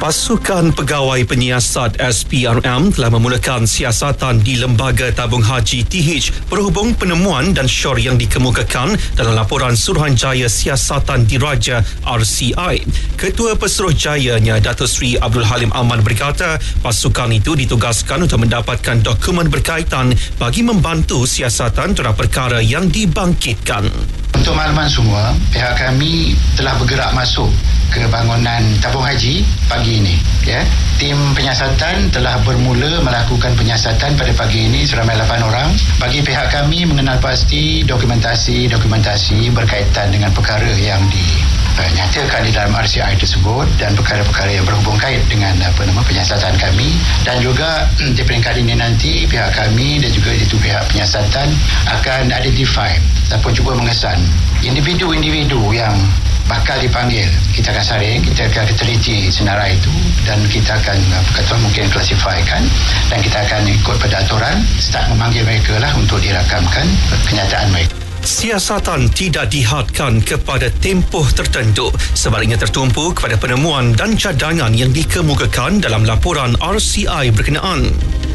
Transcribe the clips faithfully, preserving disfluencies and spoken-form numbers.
Pasukan Pegawai Penyiasat S P R M telah memulakan siasatan di Lembaga Tabung Haji T H berhubung penemuan dan syur yang dikemukakan dalam laporan Suruhanjaya Siasatan Diraja R C I. Ketua Pesuruhjayanya Datuk Seri Abdul Halim Aman berkata pasukan itu ditugaskan untuk mendapatkan dokumen berkaitan bagi membantu siasatan terhadap perkara yang dibangkitkan. Untuk makluman semua, pihak kami telah bergerak masuk ke bangunan tabung haji pagi ini. Ya, tim penyiasatan telah bermula melakukan penyiasatan pada pagi ini seramai lapan orang. Bagi pihak kami mengenal pasti dokumentasi-dokumentasi berkaitan dengan perkara yang dinyatakan di dalam R C I tersebut dan perkara-perkara yang berhubung kait dengan apa nama penyiasatan kami, dan juga di peringkat ini nanti pihak kami dan juga itu pihak penyiasatan akan identify ataupun cuba mengesan individu-individu yang bakal dipanggil. Kita akan saring, kita akan teliti senarai itu dan kita akan apa kata mungkin klasifikasikan dan kita akan ikut pada aturan start memanggil mereka lah untuk dirakamkan kenyataan mereka. Siasatan tidak dihadkan kepada tempoh tertentu, sebaliknya tertumpu kepada penemuan dan cadangan yang dikemukakan dalam laporan R C I berkenaan.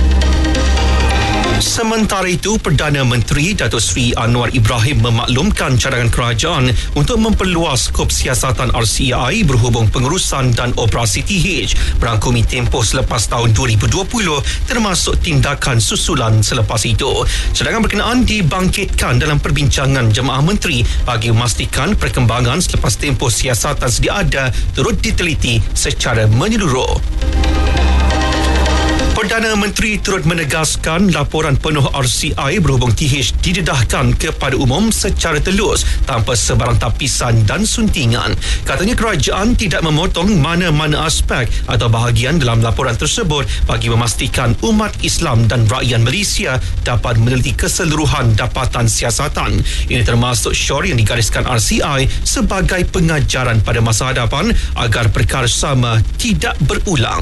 Sementara itu, Perdana Menteri Datuk Seri Anwar Ibrahim memaklumkan cadangan kerajaan untuk memperluas skop siasatan R C I berhubung pengurusan dan operasi T H merangkumi tempoh selepas tahun dua ribu dua puluh termasuk tindakan susulan selepas itu. Cadangan berkenaan dibangkitkan dalam perbincangan Jemaah Menteri bagi memastikan perkembangan selepas tempoh siasatan sedia ada turut diteliti secara menyeluruh. Perdana Menteri turut menegaskan laporan penuh R C I berhubung T H didedahkan kepada umum secara telus tanpa sebarang tapisan dan suntingan. Katanya kerajaan tidak memotong mana-mana aspek atau bahagian dalam laporan tersebut bagi memastikan umat Islam dan rakyat Malaysia dapat meneliti keseluruhan dapatan siasatan. Ini termasuk syur yang digariskan R C I sebagai pengajaran pada masa hadapan agar perkara sama tidak berulang.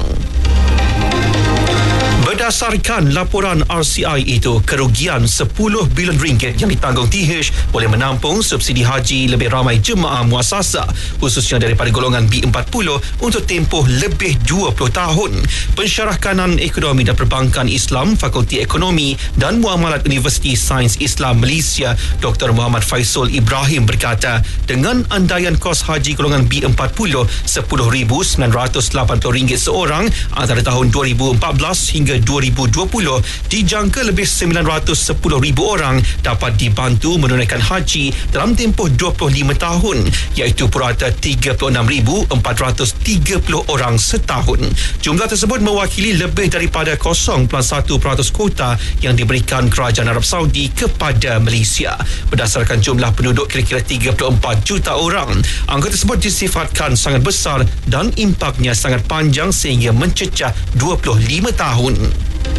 Berdasarkan laporan R C I itu, kerugian sepuluh bilion ringgit yang ditanggung T H boleh menampung subsidi haji lebih ramai jemaah muasasah, khususnya daripada golongan B empat puluh untuk tempoh lebih dua puluh tahun. Pensyarah Kanan Ekonomi dan Perbankan Islam Fakulti Ekonomi dan Muamalat Universiti Sains Islam Malaysia, Doktor Muhammad Faisal Ibrahim berkata, dengan andaian kos haji golongan B empat puluh sepuluh ribu sembilan ratus lapan puluh ringgit seorang antara tahun dua ribu empat belas hingga dua ribu dua puluh, dijangka lebih sembilan ratus sepuluh ribu orang dapat dibantu menunaikan haji dalam tempoh dua puluh lima tahun, iaitu purata tiga puluh enam ribu empat ratus tiga puluh orang setahun. Jumlah tersebut mewakili lebih daripada kosong perpuluhan satu peratus kuota yang diberikan Kerajaan Arab Saudi kepada Malaysia. Berdasarkan jumlah penduduk kira-kira tiga puluh empat juta orang, angka tersebut disifatkan sangat besar dan impaknya sangat panjang sehingga mencecah dua puluh lima tahun.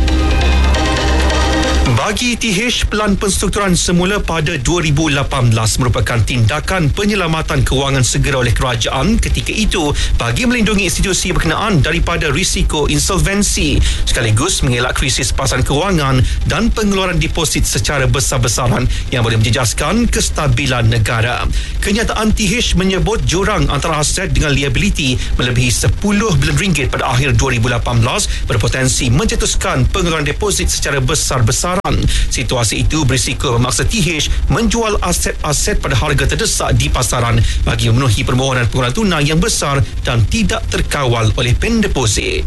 Bagi T H, pelan penstrukturan semula pada dua ribu lapan belas merupakan tindakan penyelamatan kewangan segera oleh kerajaan ketika itu bagi melindungi institusi berkenaan daripada risiko insolvensi sekaligus mengelak krisis pasaran kewangan dan pengeluaran deposit secara besar-besaran yang boleh menjejaskan kestabilan negara. Kenyataan T H menyebut jurang antara aset dengan liability melebihi sepuluh bilion ringgit pada akhir dua ribu lapan belas berpotensi mencetuskan pengeluaran deposit secara besar-besaran. Situasi itu berisiko memaksa T H menjual aset-aset pada harga terdesak di pasaran bagi memenuhi permohonan pengeluaran tunai yang besar dan tidak terkawal oleh pen deposit.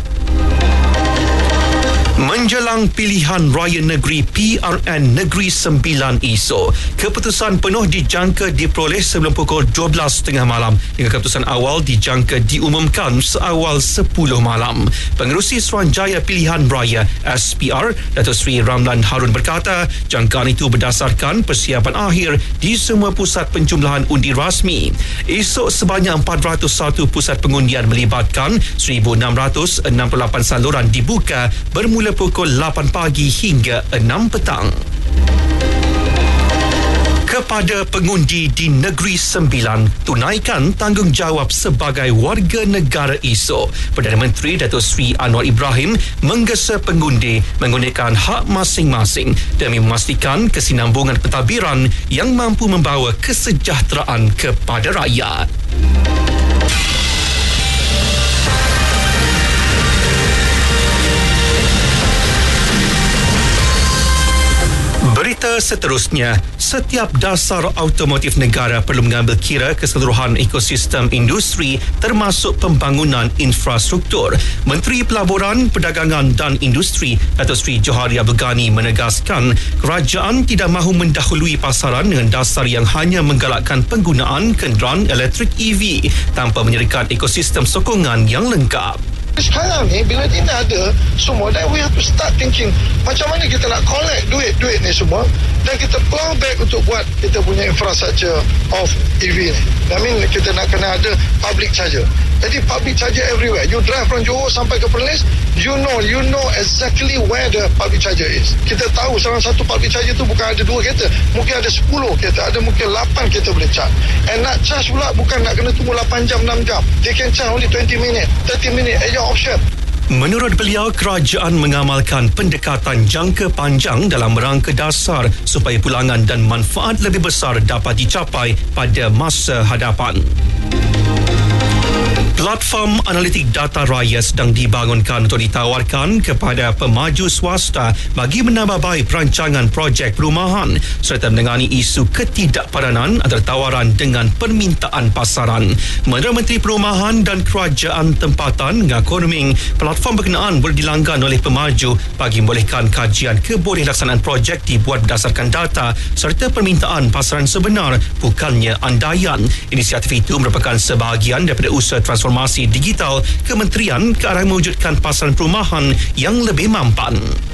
Menjelang pilihan raya negeri P R N Negeri Sembilan esok, keputusan penuh dijangka diperoleh sebelum pukul dua belas tiga puluh malam dengan keputusan awal dijangka diumumkan seawal sepuluh malam. Pengerusi Suruhanjaya Pilihan Raya S P R, Datuk Seri Ramlan Harun berkata, jangkaan itu berdasarkan persiapan akhir di semua pusat penjumlahan undi rasmi. Esok sebanyak empat ratus satu pusat pengundian melibatkan seribu enam ratus enam puluh lapan saluran dibuka bermula pukul lapan pagi hingga enam petang. Kepada pengundi di Negeri Sembilan, tunaikan tanggungjawab sebagai warga negara esok. Perdana Menteri Datuk Seri Anwar Ibrahim menggesa pengundi menggunakan hak masing-masing demi memastikan kesinambungan pentadbiran yang mampu membawa kesejahteraan kepada rakyat. Seterusnya, setiap dasar automotif negara perlu mengambil kira keseluruhan ekosistem industri termasuk pembangunan infrastruktur. Menteri Pelaburan, Perdagangan dan Industri Datuk Seri Johari Abdul Ghani menegaskan kerajaan tidak mahu mendahului pasaran dengan dasar yang hanya menggalakkan penggunaan kenderaan elektrik E V tanpa menyediakan ekosistem sokongan yang lengkap. Sekarang ni bila ini ada semua, then we have to start thinking macam mana kita nak collect duit-duit ni semua dan kita plow back untuk buat kita punya infrastructure of E V ni. I mean kita nak kena ada public charger. Jadi public charger everywhere. You drive from Johor sampai ke Perlis, you know you know exactly where the public charger is. Kita tahu salah satu public charger tu bukan ada dua kereta, mungkin ada sepuluh kereta, ada mungkin lapan kereta boleh charge. And nak charge pula bukan nak kena tunggu lapan jam, enam jam. They can charge only twenty minutes, thirty minutes at your option. Menurut beliau, kerajaan mengamalkan pendekatan jangka panjang dalam rangka dasar supaya pulangan dan manfaat lebih besar dapat dicapai pada masa hadapan. Platform analitik data raya sedang dibangunkan untuk ditawarkan kepada pemaju swasta bagi menambah baik perancangan projek perumahan serta menangani isu ketidakpadanan antara tawaran dengan permintaan pasaran. Menurut Menteri Perumahan dan Kerajaan Tempatan Ngah Ming, platform berkenaan boleh dilanggan oleh pemaju bagi membolehkan kajian kebolehlaksanaan projek dibuat berdasarkan data serta permintaan pasaran sebenar, bukannya andaian. Inisiatif itu merupakan sebahagian daripada usaha transformasi Transformasi digital Kementerian ke arah mewujudkan pasaran perumahan yang lebih mampan.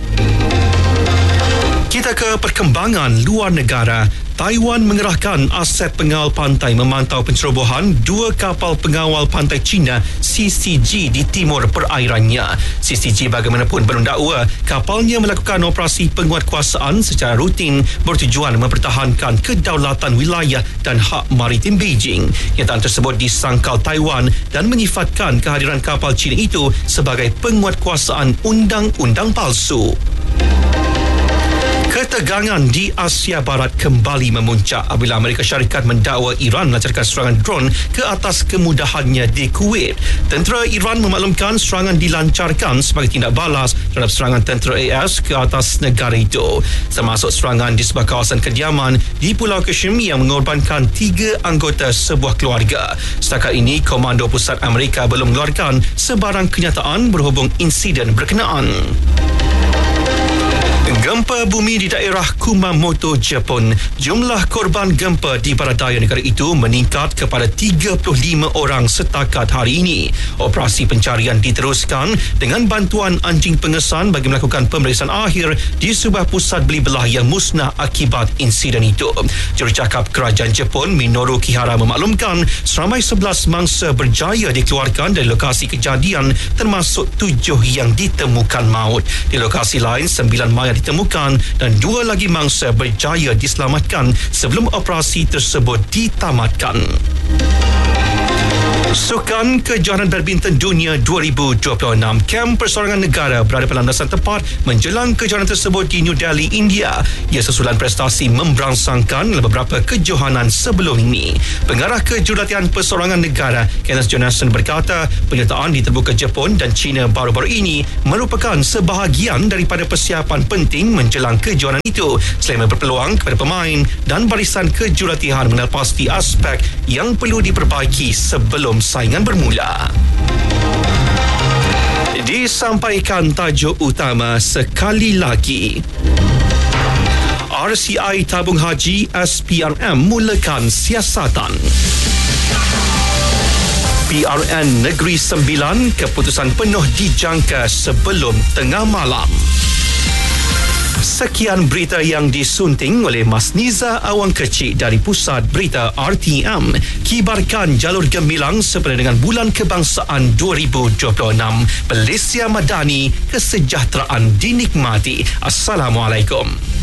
Kita ke perkembangan luar negara. Taiwan mengerahkan aset pengawal pantai memantau pencerobohan dua kapal pengawal pantai China C C G di timur perairannya. C C G bagaimanapun mendakwa kapalnya melakukan operasi penguatkuasaan secara rutin bertujuan mempertahankan kedaulatan wilayah dan hak maritim Beijing. Nyataan tersebut disangkal Taiwan dan menyifatkan kehadiran kapal China itu sebagai penguatkuasaan undang-undang palsu. Ketegangan di Asia Barat kembali memuncak apabila Amerika Syarikat mendakwa Iran melancarkan serangan drone ke atas kemudahannya di Kuwait. Tentera Iran memaklumkan serangan dilancarkan sebagai tindak balas terhadap serangan tentera A S ke atas negara itu, termasuk serangan di sebuah kawasan kediaman di Pulau Kashmir yang mengorbankan tiga anggota sebuah keluarga. Setakat ini, Komando Pusat Amerika belum mengeluarkan sebarang kenyataan berhubung insiden berkenaan. Gempa bumi di daerah Kumamoto, Jepun. Jumlah korban gempa di barat daya negara itu meningkat kepada tiga puluh lima orang setakat hari ini. Operasi pencarian diteruskan dengan bantuan anjing pengesan bagi melakukan pemeriksaan akhir di sebuah pusat beli belah yang musnah akibat insiden itu. Jurucakap Kerajaan Jepun, Minoru Kihara, memaklumkan seramai sebelas mangsa berjaya dikeluarkan dari lokasi kejadian, termasuk tujuh yang ditemukan maut. Di lokasi lain, sembilan mayat ditemukan dan dua lagi mangsa berjaya diselamatkan sebelum operasi tersebut ditamatkan. Sukan Kejohanan Badminton Dunia dua ribu dua puluh enam. Kem persorangan negara berada pada landasan tepat menjelang kejohanan tersebut di New Delhi, India. Ia susulan prestasi memberangsangkan beberapa kejohanan sebelum ini. Pengarah Kejurulatihan Persorangan Negara Kenneth Jonathan berkata penyertaan di terbuka Jepun dan China baru-baru ini merupakan sebahagian daripada persiapan penting menjelang kejohanan itu, selain berpeluang kepada pemain dan barisan kejurulatihan mengenal pasti aspek yang perlu diperbaiki sebelum saingan bermula. Disampaikan tajuk utama sekali lagi. R C I Tabung Haji S P R M mulakan siasatan. P R N Negeri Sembilan, keputusan penuh dijangka sebelum tengah malam. Sekian berita yang disunting oleh Mas Niza Awang Kecik dari Pusat Berita R T M. Kibarkan jalur gemilang sempena dengan Bulan Kebangsaan dua ribu dua puluh enam. Malaysia Madani, kesejahteraan dinikmati. Assalamualaikum.